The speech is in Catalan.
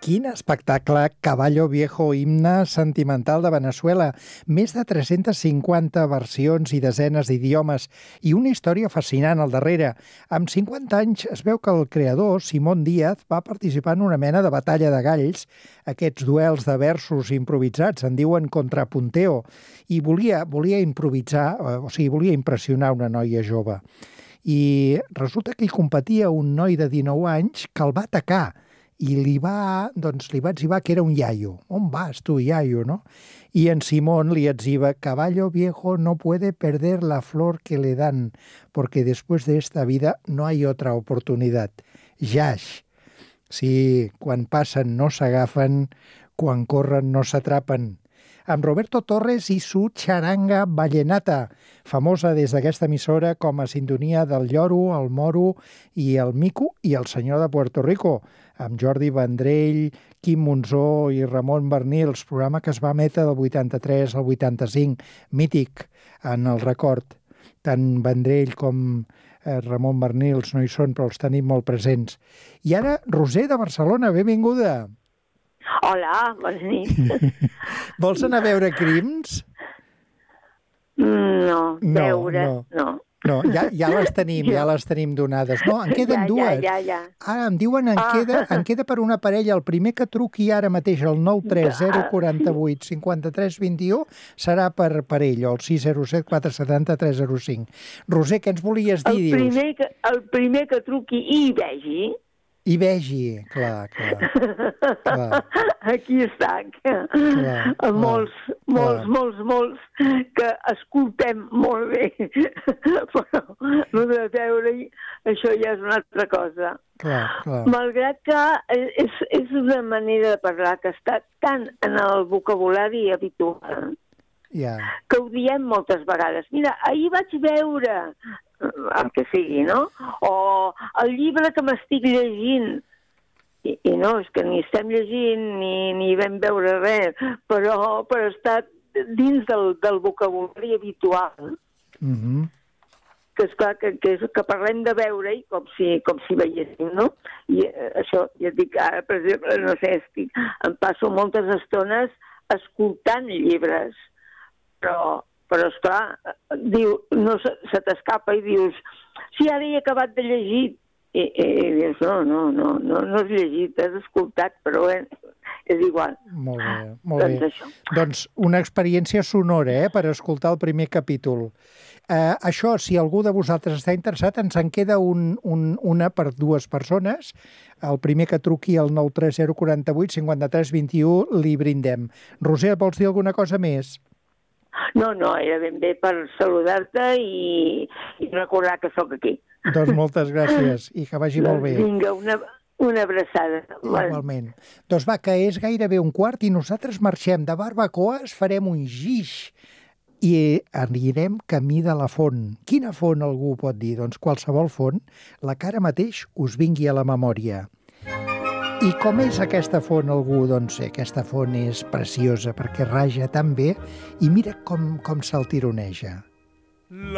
Quin espectacle, Caballo Viejo, himne sentimental de Veneçuela. Més de 350 versions i desenes d'idiomes i una història fascinant al darrere. Amb 50 anys es veu que el creador, Simón Díaz, va participar en una mena de batalla de galls, aquests duels de versos improvisats, en diuen contrapunteo, i volia improvisar, volia impressionar una noia jove. I resulta que hi competia un noi de 19 anys que el va atacar, i li va etzibar que era un iaio. On vas tu, iaio, no? I en Simón li etziba: Caballo viejo no puede perder la flor que le dan, porque después de esta vida no hay otra oportunidad. Jaix. Sí, quan passen no s'agafen, quan corren no s'atrapen. Amb Roberto Torres i su charanga vallenata, famosa des d'aquesta emissora com a sintonia del lloro, el moro i el mico i el senyor de Puerto Rico, amb Jordi Vendrell, Quim Monzó i Ramon Bernils, programa que es va emetre del 83 al 85, mític en el record. Tant Vendrell com Ramon Bernils no hi són, però els tenim molt presents. I ara, Roser de Barcelona, benvinguda. Hola, bona nit. Vols anar a veure Crims? No. No, ja les tenim donades. No, en queden dues. Ja. Ara em diuen en queda per una parella. El primer que truqui ara mateix al 930 48 53 21 serà per ell, o el 607 470 305. Roser, què ens volies dir? El primer que truqui i vegi. I vegi, clar. Aquí està. Molts que escoltem molt bé, però el de veure-hi, això ja és una altra cosa. Clar. Malgrat que és una manera de parlar que està tan en el vocabulari habitual, que ho diem moltes vegades. Mira, ahir vaig veure el que sigui, no? O el llibre que m'estic llegint. I no, és que ni estem llegint ni vam veure res, però està dins del vocabulari habitual. Que esclar, que parlem de veure-hi com si veiéssim, no? I això, ja et dic, ara, per exemple, no sé, em passo moltes estones escoltant llibres, però esclar, se t'escapa i dius, sí, ara he acabat de llegir, i dius, no has llegit, has escoltat, però és igual. Molt bé. Doncs una experiència sonora, per escoltar el primer capítol. Això, si algú de vosaltres està interessat, ens en queda una per dues persones. El primer que truqui al 930 48 53 21 li brindem. Roser, vols dir alguna cosa més? No, era ben bé per saludar-te i recordar que sóc aquí. Doncs moltes gràcies i que vagi molt bé. Vinga, una abraçada. Igualment. Doncs va, que és gairebé 1:15 i nosaltres marxem de barbacoa, farem un gix i anirem camí de la font. Quina font algú pot dir? Doncs qualsevol font, la que ara mateix us vingui a la memòria. I com és aquesta font algú? Doncs aquesta font és preciosa perquè raja tan bé i mira com se'l tironeja.